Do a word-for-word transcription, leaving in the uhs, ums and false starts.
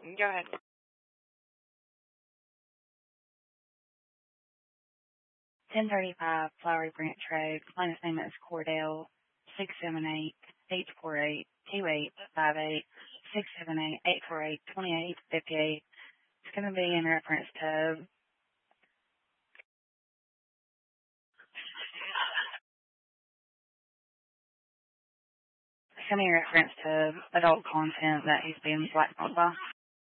Go ahead. ten thirty-five Flowery Branch Road. Plaintiff's name is Cordell. six seven eight, eight four eight, two eight five eight, six seven eight, eight four eight, two eight five eight. It's going to be in reference to it's going to be in reference to adult content that he's being blackmailed by.